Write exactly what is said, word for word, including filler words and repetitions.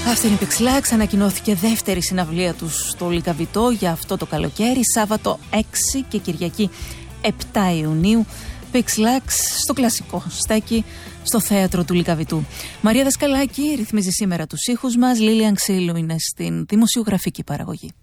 Αυτή είναι η Pixlax. Ανακοινώθηκε δεύτερη συναυλία τους στο Λυκαβητό για αυτό το καλοκαίρι, Σάββατο έξι και Κυριακή επτά Ιουνίου. Pixlax στο κλασικό στέκει στο θέατρο του Λυκαβητού. Μαρία Δασκαλάκη ρυθμίζει σήμερα τους ήχους μας. Λίλιαν Ξύλου είναι στην δημοσιογραφική παραγωγή.